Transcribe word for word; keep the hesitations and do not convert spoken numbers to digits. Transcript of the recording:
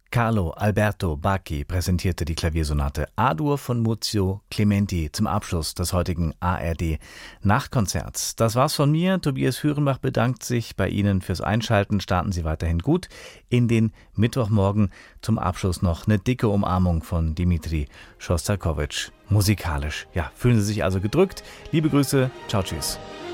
Carlo Alberto Bacchi präsentierte die Klaviersonate A-Dur von Muzio Clementi zum Abschluss des heutigen A R D-Nachtkonzerts. Das war's von mir. Tobias Hürenbach bedankt sich bei Ihnen fürs Einschalten. Starten Sie weiterhin gut in den Mittwochmorgen. Zum Abschluss noch eine dicke Umarmung von Dimitri Schostakowitsch. Musikalisch. Ja, fühlen Sie sich also gedrückt. Liebe Grüße. Ciao, tschüss.